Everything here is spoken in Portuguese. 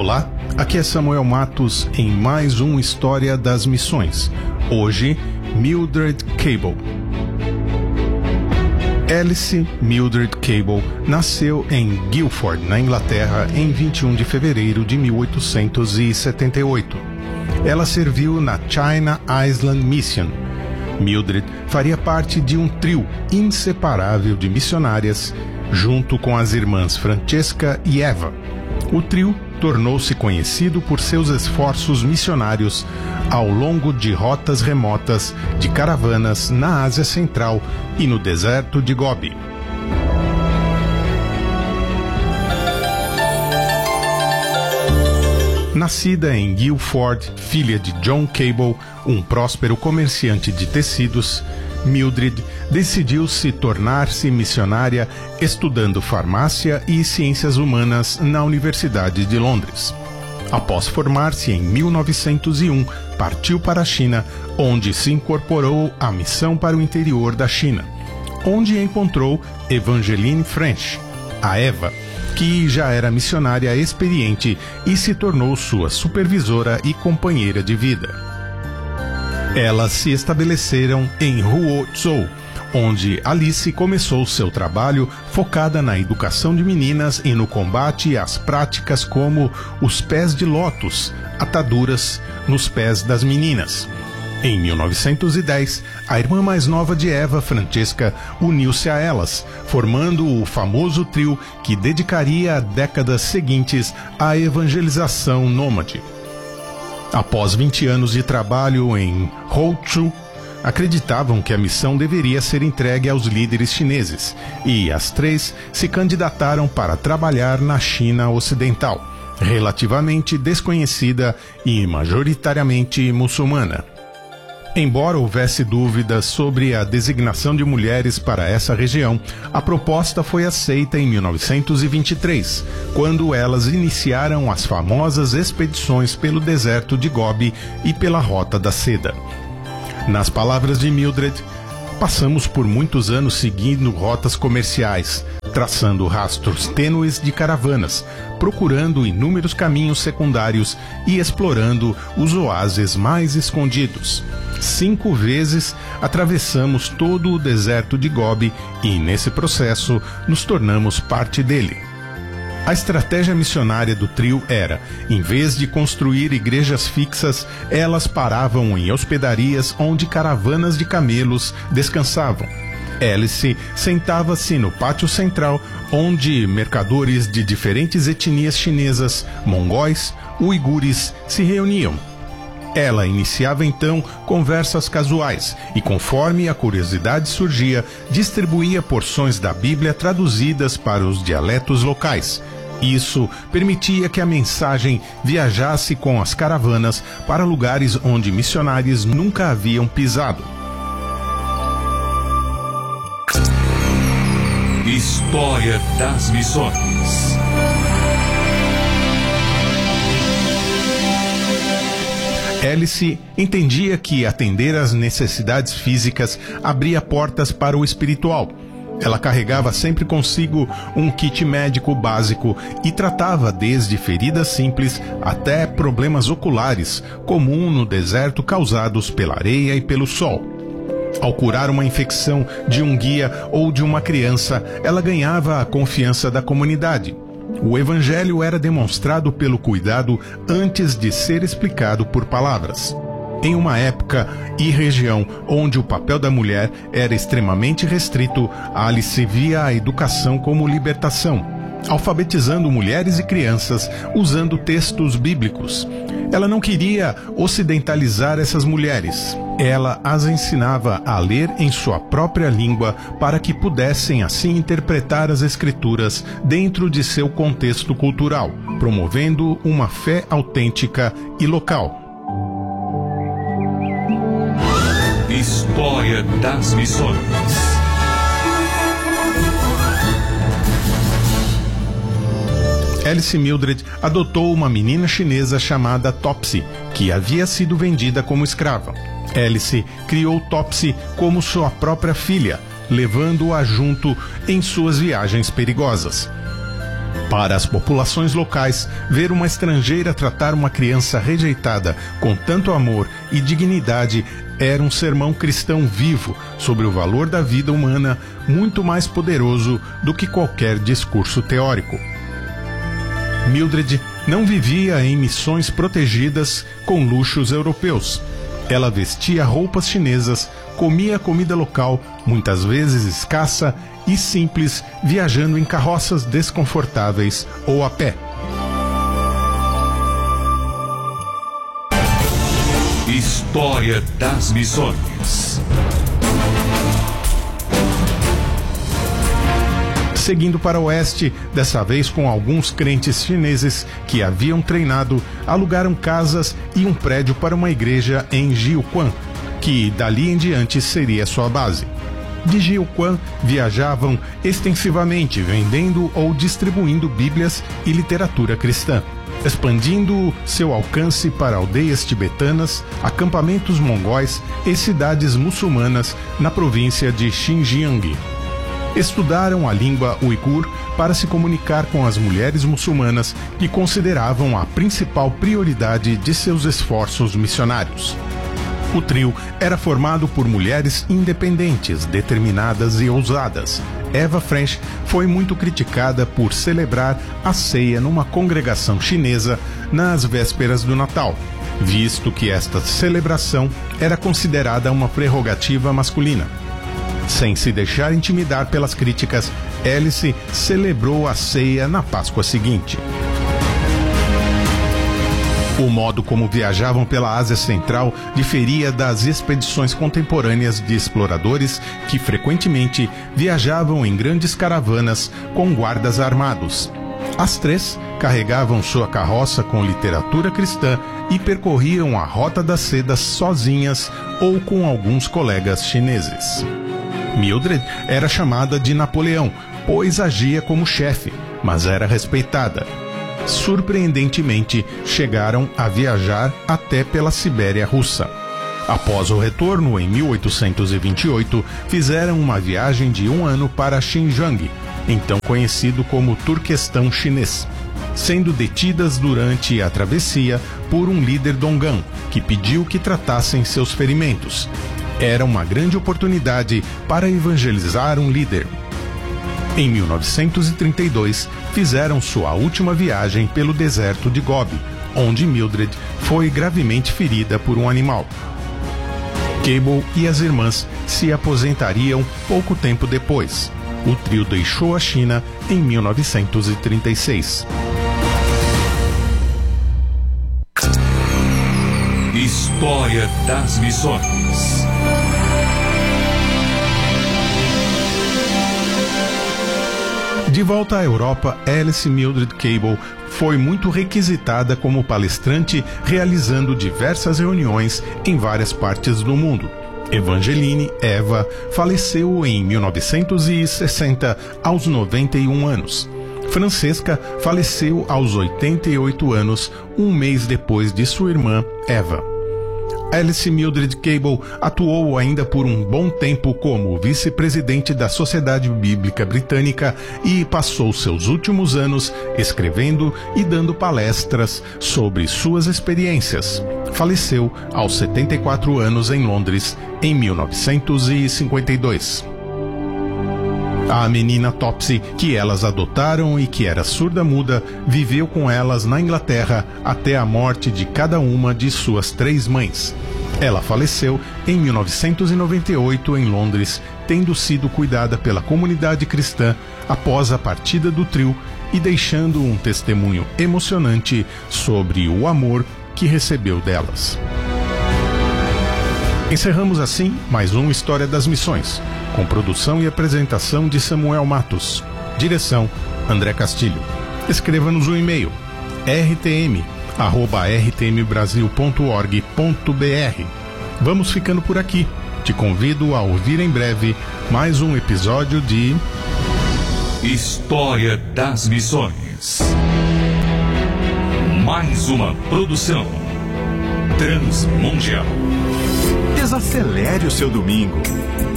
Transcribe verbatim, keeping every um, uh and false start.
Olá, aqui é Samuel Matos em mais um História das Missões. Hoje, Mildred Cable. Alice Mildred Cable nasceu em Guildford, na Inglaterra, em vinte e um de fevereiro de mil oitocentos e setenta e oito. Ela serviu na China Island Mission. Mildred faria parte de um trio inseparável de missionárias, junto com as irmãs Francesca e Eva. O trio tornou-se conhecido por seus esforços missionários ao longo de rotas remotas de caravanas na Ásia Central e no deserto de Gobi. Nascida em Guildford, filha de John Cable, um próspero comerciante de tecidos, Mildred decidiu se tornar-se missionária estudando farmácia e ciências humanas na Universidade de Londres. Após formar-se em mil novecentos e um, partiu para a China, onde se incorporou à missão para o interior da China, onde encontrou Evangeline French, a Eva, que já era missionária experiente e se tornou sua supervisora e companheira de vida. Elas se estabeleceram em Huozhou, onde Alice começou seu trabalho focada na educação de meninas e no combate às práticas como os pés de lótus, ataduras nos pés das meninas. Em mil novecentos e dez, a irmã mais nova de Eva, Francesca, uniu-se a elas, formando o famoso trio que dedicaria décadas seguintes à evangelização nômade. Após vinte anos de trabalho em Huozhou, acreditavam que a missão deveria ser entregue aos líderes chineses, e as três se candidataram para trabalhar na China Ocidental, relativamente desconhecida e majoritariamente muçulmana. Embora houvesse dúvidas sobre a designação de mulheres para essa região, a proposta foi aceita em mil novecentos e vinte e três, quando elas iniciaram as famosas expedições pelo deserto de Gobi e pela Rota da Seda. Nas palavras de Mildred, passamos por muitos anos seguindo rotas comerciais, traçando rastros tênues de caravanas, procurando inúmeros caminhos secundários e explorando os oásis mais escondidos. Cinco vezes atravessamos todo o deserto de Gobi e, nesse processo, nos tornamos parte dele. A estratégia missionária do trio era, em vez de construir igrejas fixas, elas paravam em hospedarias onde caravanas de camelos descansavam. Alice sentava-se no pátio central, onde mercadores de diferentes etnias chinesas, mongóis, uigures se reuniam. Ela iniciava então conversas casuais e, conforme a curiosidade surgia, distribuía porções da Bíblia traduzidas para os dialetos locais. Isso permitia que a mensagem viajasse com as caravanas para lugares onde missionários nunca haviam pisado. História das Missões. Alice entendia que atender às necessidades físicas abria portas para o espiritual. Ela carregava sempre consigo um kit médico básico e tratava desde feridas simples até problemas oculares, comum no deserto causados pela areia e pelo sol. Ao curar uma infecção de um guia ou de uma criança, ela ganhava a confiança da comunidade. O evangelho era demonstrado pelo cuidado antes de ser explicado por palavras. Em uma época e região onde o papel da mulher era extremamente restrito, Alice via a educação como libertação, alfabetizando mulheres e crianças usando textos bíblicos. Ela não queria ocidentalizar essas mulheres. Ela as ensinava a ler em sua própria língua para que pudessem assim interpretar as escrituras dentro de seu contexto cultural, promovendo uma fé autêntica e local. História das Missões. Alice Mildred adotou uma menina chinesa chamada Topsy, que havia sido vendida como escrava. Alice criou Topsy como sua própria filha, levando-a junto em suas viagens perigosas. Para as populações locais, ver uma estrangeira tratar uma criança rejeitada com tanto amor e dignidade era um sermão cristão vivo sobre o valor da vida humana, muito mais poderoso do que qualquer discurso teórico. Mildred não vivia em missões protegidas com luxos europeus. Ela vestia roupas chinesas, comia comida local, muitas vezes escassa e simples, viajando em carroças desconfortáveis ou a pé. História das Missões. Seguindo para o oeste, dessa vez com alguns crentes chineses que haviam treinado, alugaram casas e um prédio para uma igreja em Jiuquan, que dali em diante seria sua base. De Jiuquan viajavam extensivamente, vendendo ou distribuindo bíblias e literatura cristã, expandindo seu alcance para aldeias tibetanas, acampamentos mongóis e cidades muçulmanas na província de Xinjiang. Estudaram a língua uigur para se comunicar com as mulheres muçulmanas que consideravam a principal prioridade de seus esforços missionários. O trio era formado por mulheres independentes, determinadas e ousadas. Eva French foi muito criticada por celebrar a ceia numa congregação chinesa nas vésperas do Natal, visto que esta celebração era considerada uma prerrogativa masculina. Sem se deixar intimidar pelas críticas, Alice celebrou a ceia na Páscoa seguinte. O modo como viajavam pela Ásia Central diferia das expedições contemporâneas de exploradores que frequentemente viajavam em grandes caravanas com guardas armados. As três carregavam sua carroça com literatura cristã e percorriam a Rota das Sedas sozinhas ou com alguns colegas chineses. Mildred era chamada de Napoleão, pois agia como chefe, mas era respeitada. Surpreendentemente, chegaram a viajar até pela Sibéria russa. Após o retorno, em mil oitocentos e vinte e oito, fizeram uma viagem de um ano para Xinjiang, então conhecido como Turquestão chinês, sendo detidas durante a travessia por um líder Dongan, que pediu que tratassem seus ferimentos. Era uma grande oportunidade para evangelizar um líder. Em mil novecentos e trinta e dois, fizeram sua última viagem pelo deserto de Gobi, onde Mildred foi gravemente ferida por um animal. Cable e as irmãs se aposentariam pouco tempo depois. O trio deixou a China em mil novecentos e trinta e seis. História das Missões. De volta à Europa, Alice Mildred Cable foi muito requisitada como palestrante, realizando diversas reuniões em várias partes do mundo. Evangeline Eva faleceu em mil novecentos e sessenta, aos noventa e um anos. Francesca faleceu aos oitenta e oito anos, um mês depois de sua irmã Eva. Alice Mildred Cable atuou ainda por um bom tempo como vice-presidente da Sociedade Bíblica Britânica e passou seus últimos anos escrevendo e dando palestras sobre suas experiências. Faleceu aos setenta e quatro anos em Londres, em mil novecentos e cinquenta e dois. A menina Topsy, que elas adotaram e que era surda-muda, viveu com elas na Inglaterra até a morte de cada uma de suas três mães. Ela faleceu em mil novecentos e noventa e oito em Londres, tendo sido cuidada pela comunidade cristã após a partida do trio e deixando um testemunho emocionante sobre o amor que recebeu delas. Encerramos assim mais um História das Missões, com produção e apresentação de Samuel Matos. Direção, André Castilho. Escreva-nos um e-mail, r t m arroba r t m brasil ponto org ponto b r. Vamos ficando por aqui. Te convido a ouvir em breve mais um episódio de História das Missões. Mais uma produção Transmundial. Desacelere o seu domingo.